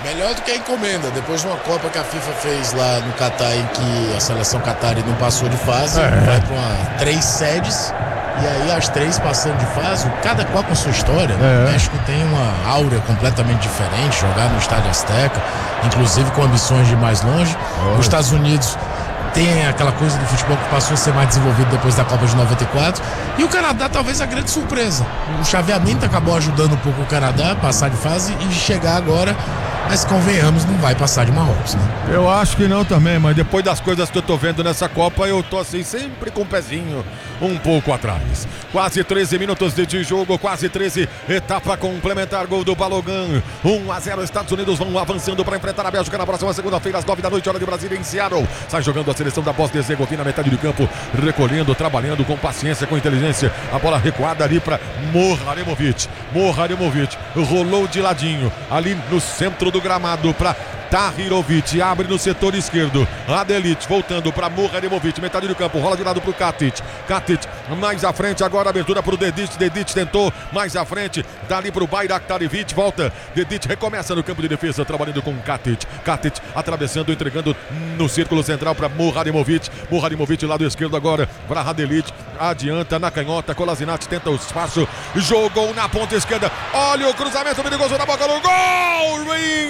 Melhor do que a encomenda. Depois de uma Copa que a FIFA fez lá no Catar, em que a seleção catarí não passou de fase, vai para 3 sedes. E aí as 3 passando de fase, cada qual com sua história, né? O México tem uma áurea completamente diferente, jogar no Estádio Azteca, inclusive com ambições de ir mais longe. Os Estados Unidos tem aquela coisa do futebol que passou a ser mais desenvolvido depois da Copa de 94. E o Canadá talvez a grande surpresa. O chaveamento acabou ajudando um pouco o Canadá a passar de fase e chegar agora. Mas convenhamos, não vai passar de Marrocos, né? Eu acho que não também, mas depois das coisas que eu tô vendo nessa Copa, eu tô assim, sempre com o pezinho um pouco atrás. Quase 13 minutos de jogo, quase 13, etapa complementar, gol do Balogun. 1-0, Estados Unidos vão avançando para enfrentar a Bélgica na próxima segunda-feira, às 9 da noite, hora de Brasília, em Seattle. Sai jogando a seleção da Bósnia-Herzegovina, metade do campo, recolhendo, trabalhando com paciência, com inteligência. A bola recuada ali para Moharemovic. Moharemovic rolou de ladinho, ali no centro do gramado para Tahirovic, abre no setor esquerdo, Adelit voltando para Moharemovic, metade do campo, rola de lado para o Katic, mais à frente agora, abertura para o Dedic tentou, mais à frente, dali para o Bayraktarevic, volta, Dedic recomeça no campo de defesa, trabalhando com Katic atravessando, entregando no círculo central para Moharemovic, lado esquerdo agora, para Adelit, adianta na canhota, Kolasinac tenta o espaço, jogou na ponta esquerda, olha o cruzamento perigoso na boca do gol,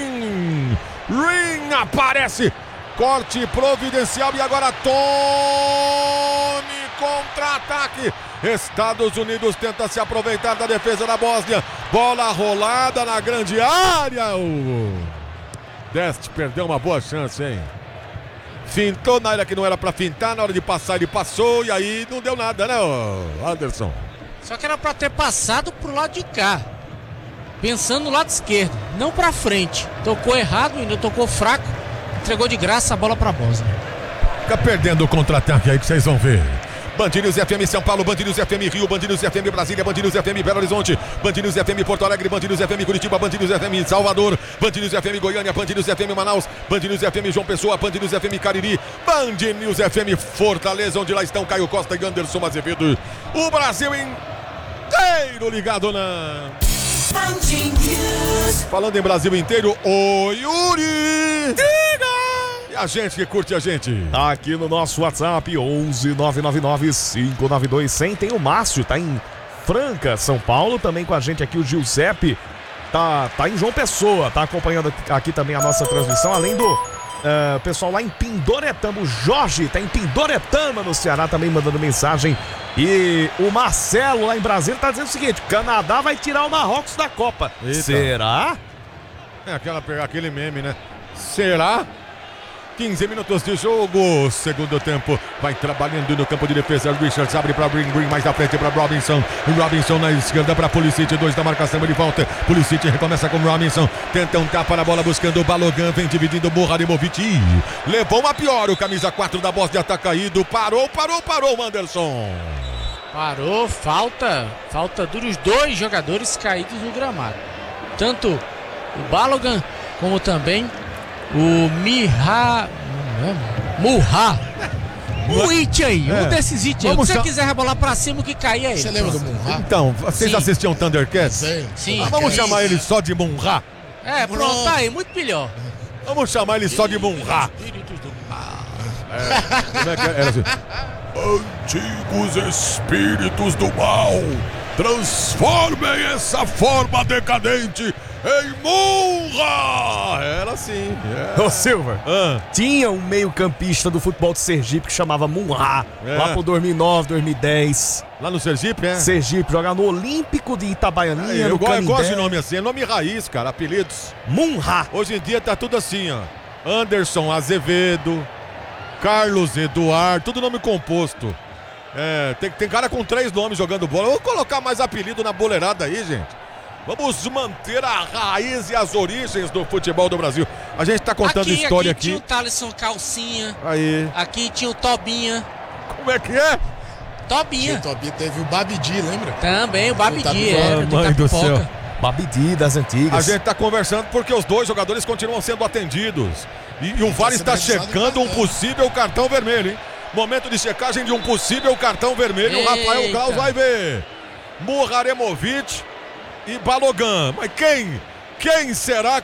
Ring aparece, corte providencial e agora Tony contra-ataque. Estados Unidos tenta se aproveitar da defesa da Bósnia, bola rolada na grande área. Dest perdeu uma boa chance, hein? Fintou na área que não era pra fintar, na hora de passar ele passou e aí não deu nada, né, Anderson? Só que era pra ter passado pro lado de cá, pensando no lado esquerdo, não pra frente. Tocou errado, ainda tocou fraco, entregou de graça a bola pra Bósnia. Fica perdendo o contra-ataque aí que vocês vão ver. Band News FM São Paulo, Band News FM Rio, Band News FM Brasília, Band News FM Belo Horizonte, Band News FM Porto Alegre, Band News FM Curitiba, Band News FM Salvador, Band News FM Goiânia, Band News FM Manaus, Band News FM João Pessoa, Band News FM Cariri, Band News FM Fortaleza, onde lá estão Caio Costa e Anderson Azevedo. O Brasil inteiro ligado na... Falando em Brasil inteiro, o Yuri! Diga! E a gente que curte a gente? Aqui no nosso WhatsApp, 11 999 592 100. Tem o Márcio, tá em Franca, São Paulo. Também com a gente aqui o Giuseppe, tá em João Pessoa, tá acompanhando aqui também a nossa transmissão. Além do pessoal lá em Pindoretama, o Jorge tá em Pindoretama, no Ceará, também mandando mensagem. E o Marcelo lá em Brasília tá dizendo o seguinte: Canadá vai tirar o Marrocos da Copa. Eita. Será? É aquele meme, né? Será? 15 minutos de jogo, segundo tempo, vai trabalhando no campo de defesa, Richards abre para Green, mais à frente para Robinson na esquerda para Pulisic, 2 da marcação, ele volta, Pulisic recomeça com Robinson, tenta um tapa na bola buscando o Balogun, vem dividindo Moharemovic, levou uma pior, o camisa 4 da Bósnia tá caído, parou, Anderson. Parou, falta dos 2 jogadores caídos no gramado, tanto o Balogun como também o o It aí, um desses It aí. Se você quiser rebolar pra cima, o que cair é ele. Você lembra do Munha? Então, vocês assistiam Thundercats? Sim. Vamos chamar ele só de Munha. Pronto, tá aí, muito melhor. Vamos chamar ele só de Munha. Como é que era assim? Antigos espíritos do mal, transformem essa forma decadente em Munha! Era assim. Ô Silva, tinha um meio-campista do futebol de Sergipe que chamava Munha, lá pro 2009, 2010. Lá no Sergipe, é? Sergipe, jogar no Olímpico de Itabaianinha, eu gosto de nome assim, é nome raiz, cara, apelidos. Munha. Hoje em dia tá tudo assim, ó. Anderson Azevedo, Carlos Eduardo, tudo nome composto. Tem cara com 3 nomes jogando bola. Vou colocar mais apelido na boleirada aí, gente. Vamos manter a raiz e as origens do futebol do Brasil. A gente tá contando história aqui. Tinha o Thalisson Calcinha. Aí. Aqui tinha o Tobinha. Como é que é? Tobinha. O Tobinha teve o Babidi, lembra? Também, o Babidi. Mãe do céu. Babidi das antigas. A gente tá conversando porque os 2 jogadores continuam sendo atendidos. E o VAR está checando um possível cartão vermelho, hein? Momento de checagem de um possível cartão vermelho. O Rafael Claus vai ver. Moharemovic e Balogun. Mas quem será